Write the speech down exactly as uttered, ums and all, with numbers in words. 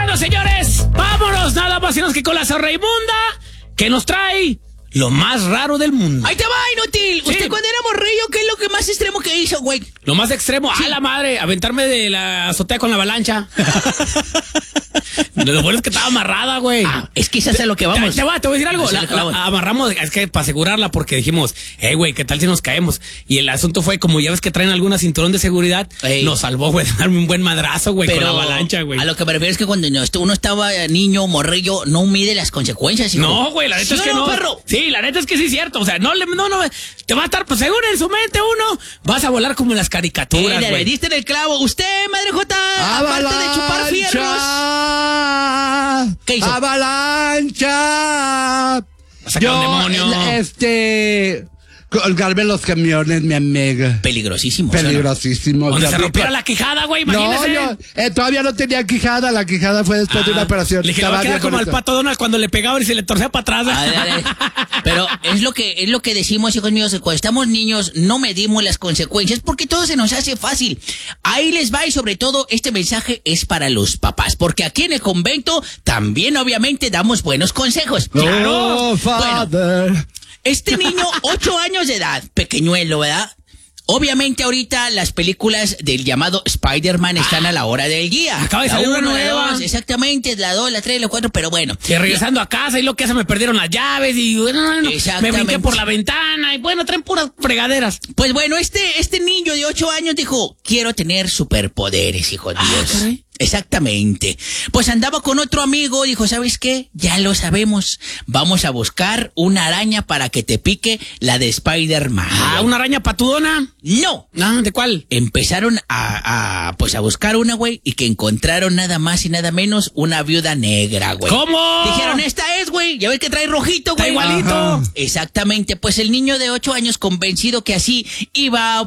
Bueno, señores, vámonos nada más y nos que con la Raimunda, que nos trae lo más raro del mundo. Ahí te va, inútil. Sí. Usted cuando era morrillo, ¿qué es lo que más extremo que hizo, güey? Lo más extremo, sí. ¡A la madre! Aventarme de la azotea con la avalancha. Lo bueno es que estaba amarrada, güey. Ah, es que eso es a lo que vamos. Te, te, te voy a decir algo. La, la, la amarramos, es que para asegurarla, porque dijimos, eh, güey, ¿qué tal si nos caemos? Y el asunto fue, como ya ves que traen alguna cinturón de seguridad, Ey. nos salvó, güey, de darme un buen madrazo, güey, con la avalancha, güey. A lo que me refiero es que cuando uno estaba niño, morrillo, no mide las consecuencias, hijo. No, güey, la neta ¿Sí es que no, no. perro? Sí, la neta es que sí es cierto. O sea, no, no, no, te va a estar, pues según en su mente uno, vas a volar como en las caricaturas, güey. Le diste en el clavo. Usted, madre Jota, aparte de chupar fierros. ¿Qué hizo? ¡Avalancha! Yo, un demonio. Este... colgarme los camiones, mi amiga. Peligrosísimo. Peligrosísimo. Donde se rompiera la quijada, güey, imagínese. No, yo, eh, todavía no tenía quijada. La quijada fue después ah, de una operación. Le dije, va a quedar como al Pato Donald cuando le pegaban y se le torcía para atrás. Ay, ay, ay. Pero es lo que es lo que decimos, hijos míos, cuando estamos niños no medimos las consecuencias porque todo se nos hace fácil. Ahí les va, y sobre todo este mensaje es para los papás, porque aquí en el convento también obviamente damos buenos consejos. Oh, claro. Father. Bueno, este niño, ocho años de edad, pequeñuelo, ¿verdad? Obviamente ahorita las películas del llamado Spider-Man están ah, a la hora del día. Acaba de salir una nueva. Dos, exactamente, la dos, la tres, la cuatro, pero bueno. Y regresando a casa y lo que hace me perdieron las llaves y bueno, bueno, me brinqué por la ventana y bueno, traen puras fregaderas. Pues bueno, este, este niño de ocho años dijo, quiero tener superpoderes, hijo de Dios. Ah, exactamente. Pues andaba con otro amigo, dijo, ¿sabes qué? Ya lo sabemos. Vamos a buscar una araña para que te pique la de Spider-Man. Ah, ¿una araña patudona? No. Ah, ¿de cuál? Empezaron a, a, pues a buscar una, güey, y que encontraron nada más y nada menos una viuda negra, güey. ¿Cómo? Dijeron, esta es, güey. Ya ves que trae rojito, güey. Está igualito. Ajá. Exactamente. Pues el niño de ocho años, convencido que así iba